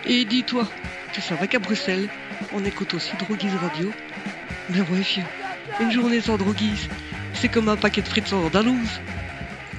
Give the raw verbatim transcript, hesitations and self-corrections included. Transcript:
Et dis-toi, tu savais qu'à Bruxelles, on écoute aussi Droguise Radio? Mais ouais, vieux, une journée sans Droguise, c'est comme un paquet de frites sans andalouse.